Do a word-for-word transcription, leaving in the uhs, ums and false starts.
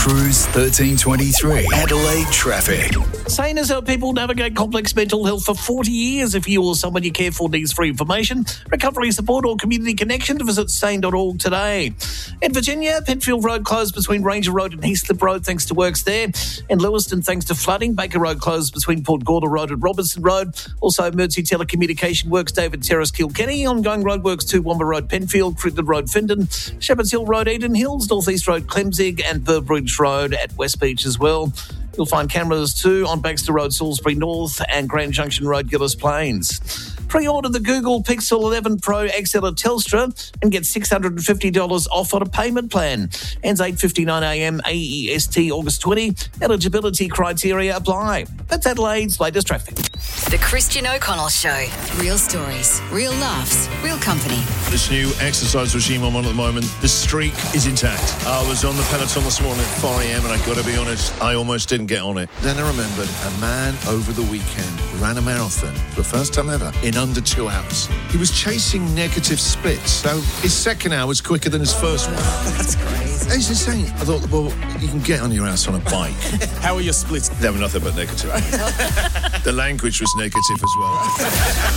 Cruise thirteen twenty-three, Adelaide traffic. Sane is how people navigate complex mental health for forty years. If you or someone you care for needs free information, recovery support or community connection, visit sane dot org today. In Virginia, Penfield Road closed between Ranger Road and Heathcliff Road thanks to works there. In Lewiston, thanks to flooding, Baker Road closed between Port Gorda Road and Robertson Road. Also, emergency telecommunication works, David Terrace, Kilkenny. Ongoing roadworks to Womber Road, Penfield, Crittenden Road, Findon, Shepherds Hill Road, Eden Hills, North East Road, Clemzig and Burbridge Road at West Beach as well. You'll find cameras too on Baxter Road, Salisbury North and Grand Junction Road, Gillis Plains. Pre-order the Google Pixel eleven Pro X L at Telstra and get six hundred fifty dollars off on a payment plan. Ends eight fifty-nine a m A E S T August twentieth. Eligibility criteria apply. That's Adelaide's latest traffic. The Christian O'Connell Show. Real stories, real laughs, real company. This new exercise regime I'm on at the moment, the streak is intact. I was on the Peloton this morning at four a m and I got to be honest, I almost didn't get on it. Then I remembered a man over the weekend ran a marathon for the first time ever in under two hours. He was chasing negative splits, so his second hour was quicker than his first one. That's crazy. It's insane. I thought, well, you can get on your ass on a bike. How are your splits? They were nothing but negative. The language was negative as well.